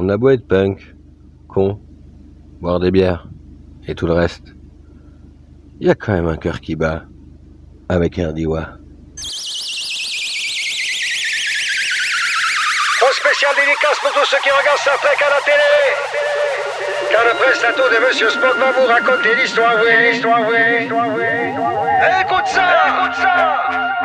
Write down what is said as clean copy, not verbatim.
On a beau être punk, con, boire des bières et tout le reste, y a quand même un cœur qui bat avec un diwa. Au spécial dédicace pour tous ceux qui regardent ça fait qu'à la télé. Car le prestato de Monsieur Spock va vous raconter l'histoire vraie. Écoute ça, écoute ça.